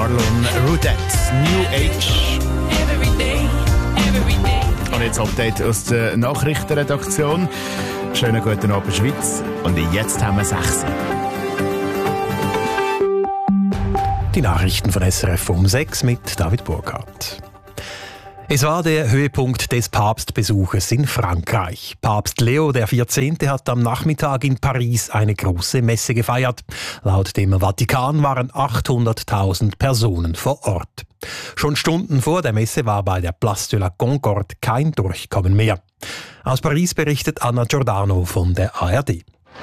Marlon Rudette, New Age. Und jetzt Update aus der Nachrichtenredaktion. Schönen guten Abend, Schweiz. Und jetzt haben wir 6. Die Nachrichten von SRF um 6 mit David Burkhardt. Es war der Höhepunkt des Papstbesuches in Frankreich. Papst Leo XIV. Hat am Nachmittag in Paris eine große Messe gefeiert. Laut dem Vatikan waren 800.000 Personen vor Ort. Schon Stunden vor der Messe war bei der Place de la Concorde kein Durchkommen mehr. Aus Paris berichtet Anna Giordano von der ARD.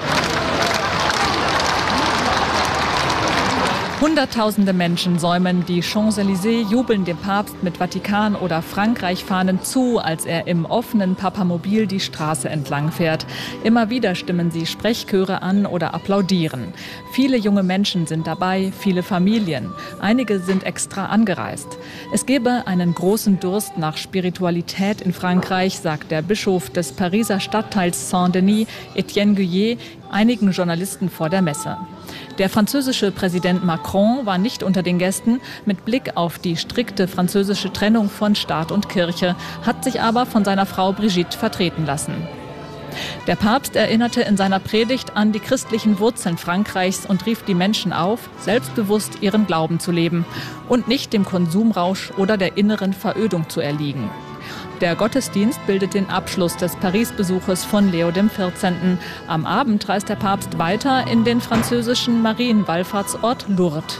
Hunderttausende Menschen säumen die Champs-Élysées, jubeln dem Papst mit Vatikan- oder Frankreich-Fahnen zu, als er im offenen Papamobil die Straße entlang fährt. Immer wieder stimmen sie Sprechchöre an oder applaudieren. Viele junge Menschen sind dabei, viele Familien. Einige sind extra angereist. Es gebe einen großen Durst nach Spiritualität in Frankreich, sagt der Bischof des Pariser Stadtteils Saint-Denis, Etienne Guyet, einigen Journalisten vor der Messe. Der französische Präsident Macron war nicht unter den Gästen. Mit Blick auf die strikte französische Trennung von Staat und Kirche, hat sich aber von seiner Frau Brigitte vertreten lassen. Der Papst erinnerte in seiner Predigt an die christlichen Wurzeln Frankreichs und rief die Menschen auf, selbstbewusst ihren Glauben zu leben und nicht dem Konsumrausch oder der inneren Verödung zu erliegen. Der Gottesdienst bildet den Abschluss des Paris-Besuches von Leo XIV. Am Abend reist der Papst weiter in den französischen Marienwallfahrtsort Lourdes.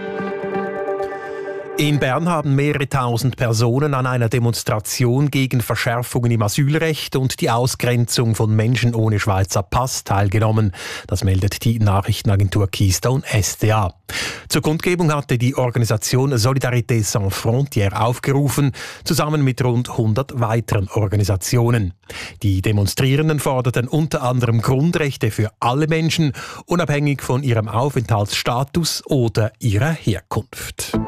In Bern haben mehrere tausend Personen an einer Demonstration gegen Verschärfungen im Asylrecht und die Ausgrenzung von Menschen ohne Schweizer Pass teilgenommen. Das meldet die Nachrichtenagentur Keystone SDA. Zur Kundgebung hatte die Organisation Solidarité Sans Frontières aufgerufen, zusammen mit rund 100 weiteren Organisationen. Die Demonstrierenden forderten unter anderem Grundrechte für alle Menschen, unabhängig von ihrem Aufenthaltsstatus oder ihrer Herkunft.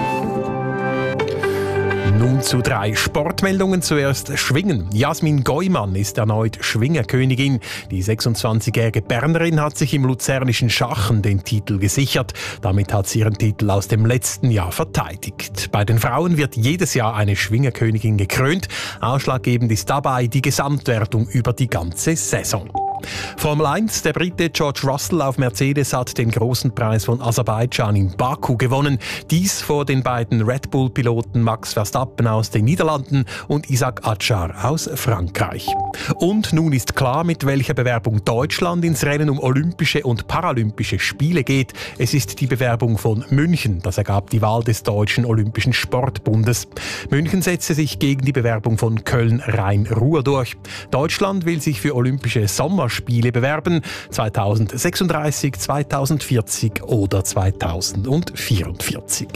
Nun zu 3 Sportmeldungen. Zuerst Schwingen. Jasmin Geumann ist erneut Schwingerkönigin. Die 26-jährige Bernerin hat sich im luzernischen Schachen den Titel gesichert. Damit hat sie ihren Titel aus dem letzten Jahr verteidigt. Bei den Frauen wird jedes Jahr eine Schwingerkönigin gekrönt. Ausschlaggebend ist dabei die Gesamtwertung über die ganze Saison. Formel 1, der Brite George Russell auf Mercedes hat den großen Preis von Aserbaidschan in Baku gewonnen. Dies vor den beiden Red Bull-Piloten Max Verstappen aus den Niederlanden und Isaac Adjar aus Frankreich. Und nun ist klar, mit welcher Bewerbung Deutschland ins Rennen um Olympische und Paralympische Spiele geht. Es ist die Bewerbung von München. Das ergab die Wahl des Deutschen Olympischen Sportbundes. München setzte sich gegen die Bewerbung von Köln-Rhein-Ruhr durch. Deutschland will sich für Olympische Sommerspiele bewerben, 2036, 2040 oder 2044.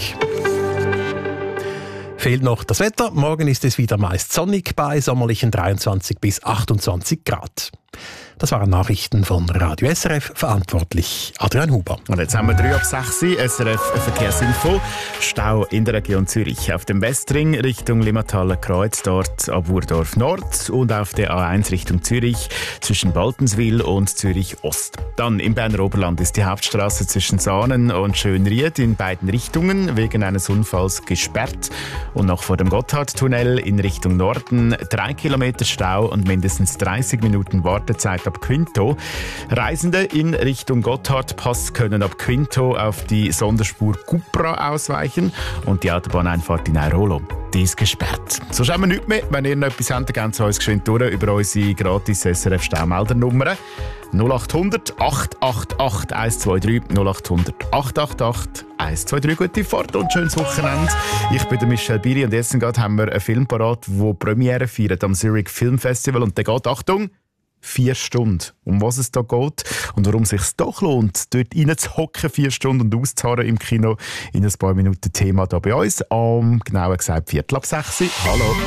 Fehlt noch das Wetter. Morgen ist es wieder meist sonnig bei sommerlichen 23 bis 28 Grad. Das waren Nachrichten von Radio SRF, verantwortlich Adrian Huber. Und jetzt haben wir 3 ab 6 SRF Verkehrsinfo. Stau in der Region Zürich. Auf dem Westring Richtung Limmathaler Kreuz, dort ab Urdorf Nord. Und auf der A1 Richtung Zürich zwischen Baltenswil und Zürich Ost. Dann im Berner Oberland ist die Hauptstraße zwischen Saanen und Schönried in beiden Richtungen wegen eines Unfalls gesperrt. Und noch vor dem Gotthardtunnel in Richtung Norden 3 Kilometer Stau und mindestens 30 Minuten Wartezeit ab Quinto. Reisende in Richtung Gotthardpass können ab Quinto auf die Sonderspur Cupra ausweichen und die Autobahneinfahrt in Airolo. Die ist gesperrt. So schauen wir nichts mehr. Wenn ihr noch etwas habt, dann zu uns geschwind durch über unsere gratis SRF Staumelder-Nummer 0800 888 123 0800 888 123. Gute Fahrt und schönes Wochenende. Ich bin der Michel Biri und jetzt gerade haben wir einen Film parat, der Premiere feiert am Zurich Film Festival und der geht, Achtung, 4 Stunden. Um was es da geht und warum es sich doch lohnt, dort reinzuhocken, 4 Stunden und auszuharren im Kino. In ein paar Minuten Thema da bei uns. Genauer gesagt 5:45. Hallo.